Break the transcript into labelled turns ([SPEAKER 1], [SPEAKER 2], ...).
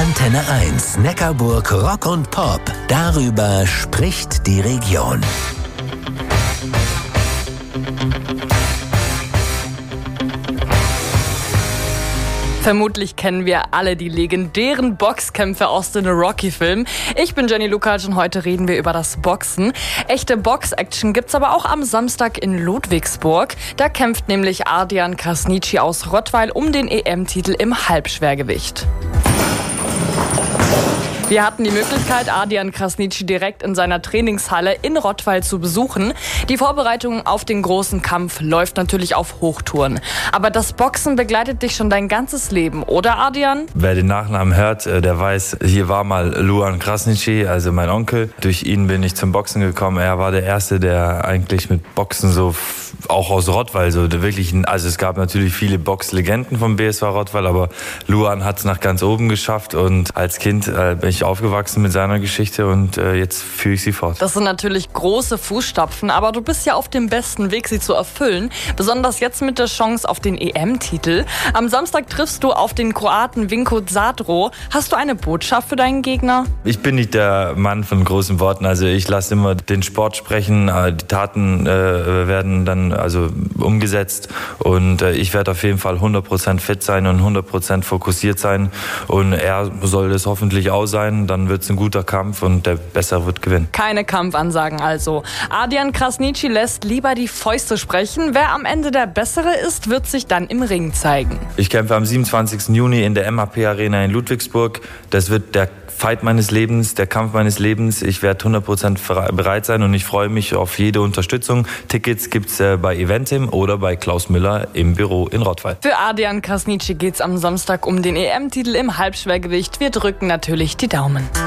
[SPEAKER 1] Antenne 1, Neckarburg Rock und Pop. Darüber spricht die Region.
[SPEAKER 2] Vermutlich kennen wir alle die legendären Boxkämpfe aus den Rocky-Filmen. Ich bin Jenny Lukacs und heute reden wir über das Boxen. Echte Box-Action gibt's aber auch am Samstag in Ludwigsburg. Da kämpft nämlich Ardian Krasniqi aus Rottweil um den EM-Titel im Halbschwergewicht. Wir hatten die Möglichkeit, Ardian Krasniqi direkt in seiner Trainingshalle in Rottweil zu besuchen. Die Vorbereitung auf den großen Kampf läuft natürlich auf Hochtouren. Aber das Boxen begleitet dich schon dein ganzes Leben, oder Ardian?
[SPEAKER 3] Wer den Nachnamen hört, der weiß, hier war mal Luan Krasniqi, also mein Onkel. Durch ihn bin ich zum Boxen gekommen. Er war der Erste, der eigentlich mit Boxen so, auch aus Rottweil, so wirklich, also es gab natürlich viele Boxlegenden vom BSV Rottweil, aber Luan hat es nach ganz oben geschafft und als Kind bin ich aufgewachsen mit seiner Geschichte und jetzt führe ich sie fort.
[SPEAKER 2] Das sind natürlich große Fußstapfen, aber du bist ja auf dem besten Weg, sie zu erfüllen. Besonders jetzt mit der Chance auf den EM-Titel. Am Samstag triffst du auf den Kroaten Vinko Zadro. Hast du eine Botschaft für deinen Gegner?
[SPEAKER 3] Ich bin nicht der Mann von großen Worten, also ich lasse immer den Sport sprechen, die Taten werden dann also umgesetzt und ich werde auf jeden Fall 100% fit sein und 100% fokussiert sein und er soll es hoffentlich auch sein. Dann wird es ein guter Kampf und der Bessere wird gewinnen.
[SPEAKER 2] Keine Kampfansagen also. Ardian Krasniqi lässt lieber die Fäuste sprechen. Wer am Ende der Bessere ist, wird sich dann im Ring zeigen.
[SPEAKER 3] Ich kämpfe am 27. Juni in der MHP Arena in Ludwigsburg. Das wird der Fight meines Lebens, der Kampf meines Lebens. Ich werde 100% bereit sein und ich freue mich auf jede Unterstützung. Tickets gibt's bei Eventim oder bei Klaus Müller im Büro in Rottweil.
[SPEAKER 2] Für Ardian Krasniqi geht's am Samstag um den EM-Titel im Halbschwergewicht. Wir drücken natürlich die Daumen.